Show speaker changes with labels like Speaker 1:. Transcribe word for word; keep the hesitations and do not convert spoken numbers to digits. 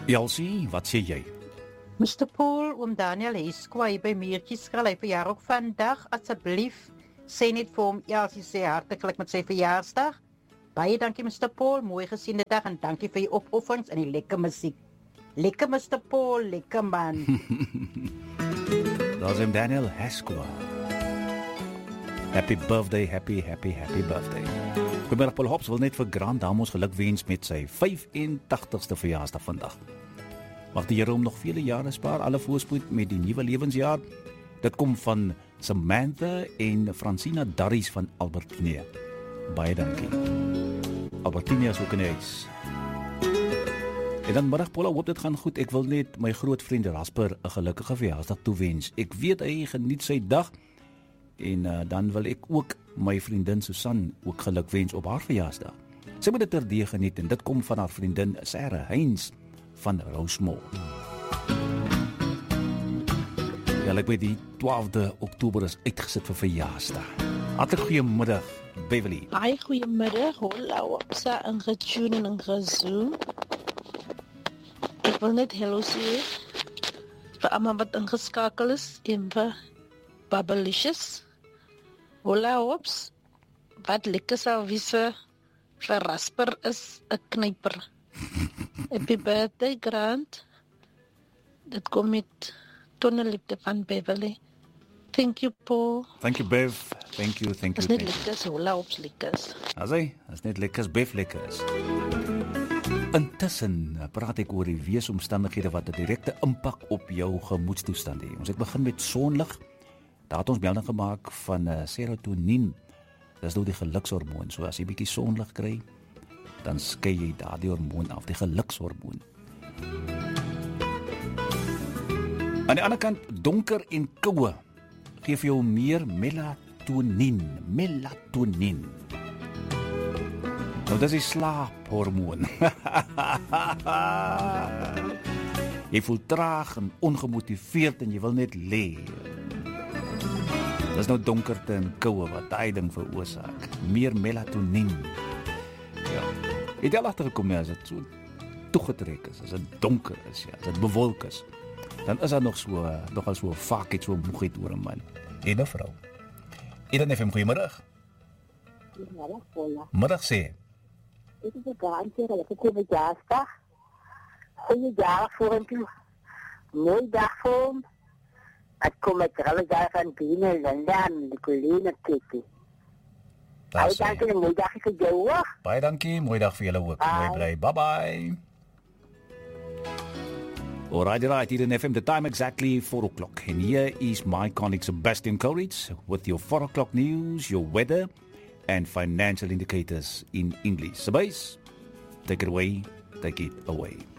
Speaker 1: Elsie, wat sê jy?
Speaker 2: mister Paul, oom Daniel Heskwaai by Meertjies skraal, hy verjaar ook vandag. Asseblief, sê net vir hom, Elsie sê hartlik met sy verjaarsdag. Baie dankie mister Paul, mooi gesiene dag en dankie vir die opofferings en die lekker musiek. Lekker mister Paul, lekker man.
Speaker 1: Dat is hem Daniel Heskwaai. Happy birthday, happy, happy, happy birthday. Goeiemiddag, Paul Hobbs wil net vir Grand Damos gelukwens met sy vyf-en-tagtigste verjaarsdag vandag. Mag die Here hom nog vele jare spaar, alle voorspoed met die nuwe lewensjaar. Dit kom van Samantha en Francina Darries van Albertine. Baie dankie. Albertine is ook in die huis. En dan middag, Paula, hoop dit gaan goed. Ek wil net my groot vriend Rasper 'n gelukkige verjaarsdag toewens. Ek weet hy geniet sy dag. En uh, dan wil ek ook my vriendin Susan ook gelukwens op haar verjaarsdag. Sy moet dit terdee geniet en dit kom van haar vriendin Sarah Heinz van Rosemore. Ja, ek weet die twaalfde Oktober is uitgesit vir verjaarsdag. Hartlik goeiemiddag, Beverly.
Speaker 3: Baie goeiemiddag, hola opsa en getune en gezoom. Ek wil net hello sê vir almal wat ingeskakel is en vir Babelicious. Hola ops, wat lekker sal wees vir Rasper is 'n knyper. Happy birthday, Grant. Dit kom met tonneliefde van Beverly. Thank you, Paul.
Speaker 1: Thank you, Bev. Thank you, thank you.
Speaker 3: Dit is net lekker, hola ops lekkers.
Speaker 1: Asai, dit is net lekkers, Bev lekkers. Intussen praat ek oor die weeromstandighede wat 'n direkte impak op jou gemoedstoestand het. Ons het begin met sonlig. Daar het ons melding gemaak van uh, serotonien. Dis nou die gelukshormoon. So as jy bietjie sonlig kry, dan skei jy daardie hormoon af, die gelukshormoon. Aan die ander kant, donker en koue gee vir jou meer melatonien. Melatonien. Nou, dis die slaaphormoon. Jy voel traag en ongemotiveerd en jy wil net lê. Dis nou donkerte en koue wat daai ding veroorsaak. Meer melatonien. Ja. Het jy al agtergekom as dit so toegetrek is, as dit donker is, ja, as dit bewolk is, dan is daar nog so nogal so vaak iets so moegheid oor 'n man. En 'n vrou. Eden F M, goeiemiddag.
Speaker 4: Goeiemiddag, Paula.
Speaker 1: Middag sê.
Speaker 4: Dit is 'n garantie dat ek kom met jasdag. Goeie jaar voor hom toe. Mooi dag voor hom. Ek kom met alle dagen van binnen London, die Colleen Kitty. Baie dankie en mooi dag vir jou hoor.
Speaker 1: Baie dankie, mooi dag vir julle ook. Mooi bly. Bye bye. Alright, right, hier in F M, the time exactly four o'clock. And here is my colleague Sebastian Courage with your four o'clock news, your weather, and financial indicators in English. Sebas, take it away, take it away.